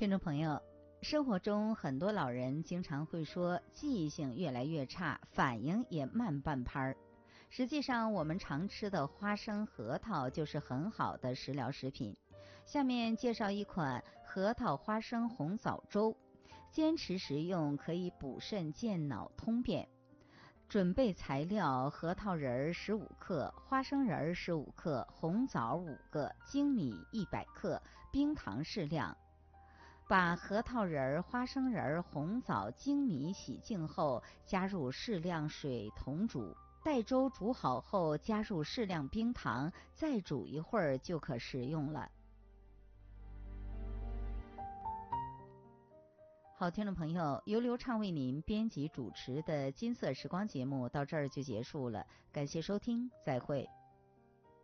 听众朋友，生活中很多老人经常会说记忆性越来越差，反应也慢半拍儿。实际上，我们常吃的花生、核桃就是很好的食疗食品。下面介绍一款核桃花生红枣粥，坚持食用可以补肾健脑通便。准备材料：核桃仁15克，花生仁15克，红枣5个，粳米100克，冰糖适量。把核桃仁、花生仁、红枣、粳米洗净后，加入适量水同煮。待粥煮好后，加入适量冰糖，再煮一会儿就可食用了。好听的朋友，由刘畅为您编辑主持的金色时光节目到这儿就结束了，感谢收听，再会。